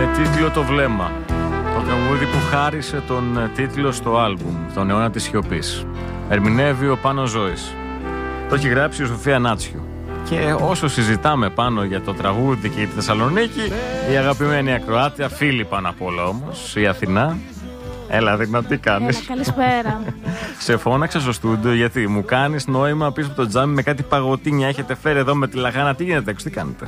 με τίτλο «Το βλέμμα». Το τραγούδι που χάρισε τον τίτλο στο άλμπουμ, τον αιώνα της σιωπής. Ερμηνεύει ο Πάνος Ζώης. Το έχει γράψει η Σοφία Νάτσιου. Και όσο συζητάμε πάνω για το τραγούδι και τη Θεσσαλονίκη, η αγαπημένη ακροάτρια, φίλη πάνω απ' όλα όμως, η Αθηνά. Έλα, Δίγνα, τι κάνεις? Καλησπέρα. Σε φώναξα στο στούντιο γιατί μου κάνεις νόημα πίσω από το τζάμι με κάτι παγωτίνια. Έχετε φέρει εδώ με τη λαχάνα. Τι γίνεται έξω, τι κάνετε?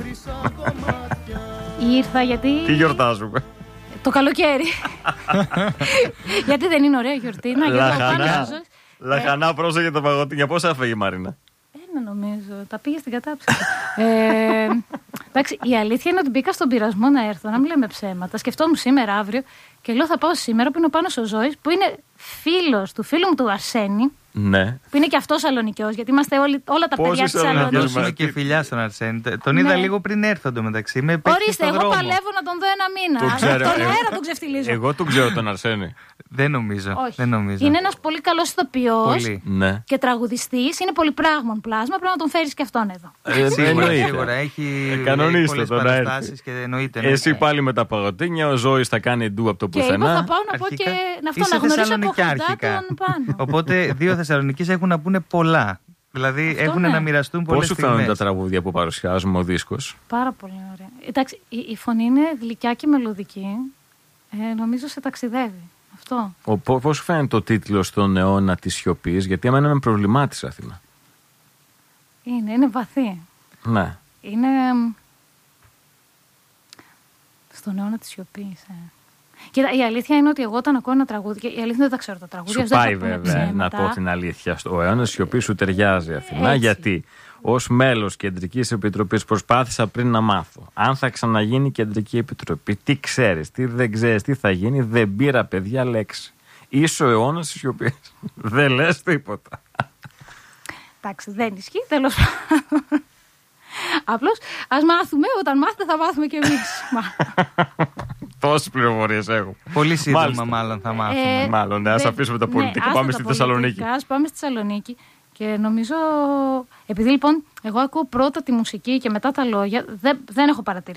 Ήρθα γιατί. Τι γιορτάζουμε? Το καλοκαίρι. Γιατί δεν είναι ωραία γιορτή? Λαχανά, πρόσεχε τα παγωτίνια. Πόσα έφεγε η Μαρίνα? Ένα νομίζω. Τα πήγε στην κατάψυξη. Εντάξει, η αλήθεια είναι ότι μπήκα στον πειρασμό να έρθω, να μην λέμε ψέματα. Σκεφτόμουν σήμερα, αύριο, και λέω θα πάω σήμερα που είναι ο Πάνος ο Ζώης, που είναι φίλος του φίλου μου του Αρσένη. Ναι. Που είναι και αυτό Σαλονικιός, γιατί είμαστε όλα τα παιδιά της Σαλονίκης. Δώσουμε και φιλιά στον Αρσένη. Τον είδα λίγο πριν έρθω εντωμεταξύ. Ορίστε, εγώ παλεύω να τον δω ένα μήνα. Τον αέρα τον ξεφτιλίζω. Εγώ τον ξέρω τον Αρσένη. Δεν νομίζω. Είναι ένας πολύ καλός ηθοποιός και τραγουδιστής. Είναι πολυπράγμων πλάσμα. Πρέπει να τον φέρεις και αυτόν εδώ. Σίγουρα έχει πολλές παραστάσεις και εννοείται. Εσύ πάλι με τα παγωτίνια, ο Ζώης θα κάνει ντου από το πουθενά. Και εγώ θα πάω να πω και να γνωρίσω από χοντά τον Πάνο. Οπότε δύο Θεσσαλονίκης έχουν να πούνε πολλά. Δηλαδή έχουν να μοιραστούν πολλές στιγμές. Πώς σου φαίνονται τα τραγούδια που παρουσιάζουμε, ο δίσκος? Πάρα πολύ ωραία. Εντάξει, η φωνή είναι γλυκιά και μελωδική. Νομίζω σε ταξιδεύει. Αυτό. Πώς σου φαίνεται το τίτλο στον αιώνα της σιωπής? Γιατί εμένα με προβλημάτισε, Αθήνα. Είναι βαθύ. Ναι. Είναι στον αιώνα της σιωπής. Κοίτα, η αλήθεια είναι ότι εγώ όταν ακούω ένα τραγούδι, και η αλήθεια δεν τα ξέρω τα τραγούδια. Σου πάει βέβαια, να πω την αλήθεια. Ο αιώνας της σιωπής σου ταιριάζει, Αθηνά, έτσι. Γιατί ως μέλος Κεντρικής Επιτροπής προσπάθησα πριν να μάθω αν θα ξαναγίνει Κεντρική Επιτροπή. Τι ξέρεις, τι δεν ξέρεις, τι θα γίνει. Δεν πήρα, παιδιά, λέξη. Είσαι ο αιώνας της σιωπής. Δεν λες τίποτα. Εντάξει, δεν ισχύει, τέλος πάντων. Απλώς ας μάθουμε, όταν μάθετε θα μάθουμε κι εμείς. Τόσες πληροφορίες έχω. Πολύ σύντομα μάλλον θα μάθουμε. Μάλλον, ναι, ας αφήσουμε τα πολιτικά. Πάμε στη Θεσσαλονίκη. Ας πάμε στη Θεσσαλονίκη. Και νομίζω, επειδή λοιπόν εγώ ακούω πρώτα τη μουσική και μετά τα λόγια, δεν έχω παρατηρήσει